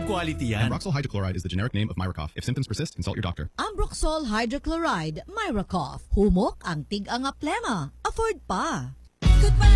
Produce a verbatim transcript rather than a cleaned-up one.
Top quality yan. Ambroxol hydrochloride is the generic name of Myracough. If symptoms persist, consult your doctor. Ambroxol hydrochloride, Myracough. Humok ang tig-anga plema. Afford pa.